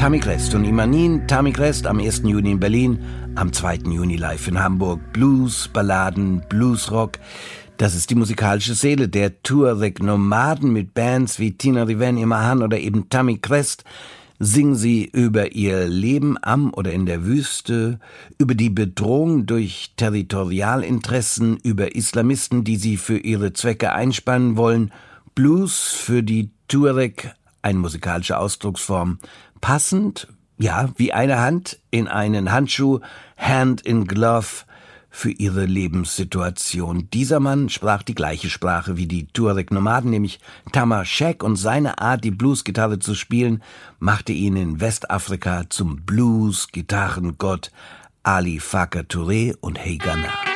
Tammy Crest und Imanin. Tammy Crest am 1. Juni in Berlin, am 2. Juni live in Hamburg. Blues, Balladen, Bluesrock. Das ist die musikalische Seele der Tuareg-Nomaden mit Bands wie Tina Riven, Imahan oder eben Tammy Crest. Singen sie über ihr Leben am oder in der Wüste, über die Bedrohung durch Territorialinteressen, über Islamisten, die sie für ihre Zwecke einspannen wollen. Blues für die Tuareg, eine musikalische Ausdrucksform, passend, ja, wie eine Hand in einen Handschuh, Hand in Glove, für ihre Lebenssituation. Dieser Mann sprach die gleiche Sprache wie die Tuareg-Nomaden, nämlich Tamar Shek, und seine Art, die Bluesgitarre zu spielen, machte ihn in Westafrika zum Blues-Gitarrengott Ali Farka Touré und Hey Ghana.